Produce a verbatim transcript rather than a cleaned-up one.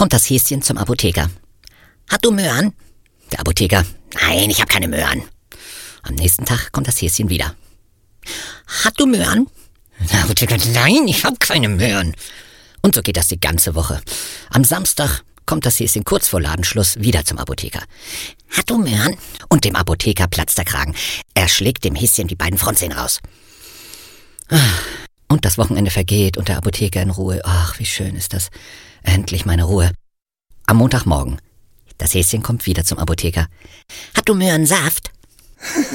kommt das Häschen zum Apotheker. »Hast du Möhren?« Der Apotheker: »Nein, ich habe keine Möhren.« Am nächsten Tag kommt das Häschen wieder. »Hast du Möhren?« Der Apotheker: »Nein, ich habe keine Möhren.« Und so geht das die ganze Woche. Am Samstag kommt das Häschen kurz vor Ladenschluss wieder zum Apotheker. »Hast du Möhren?« Und dem Apotheker platzt der Kragen. Er schlägt dem Häschen die beiden Frontzähne raus. Und das Wochenende vergeht und der Apotheker in Ruhe. Ach, wie schön ist das. Endlich meine Ruhe. Am Montagmorgen. Das Häschen kommt wieder zum Apotheker. »Hast du Möhrensaft?«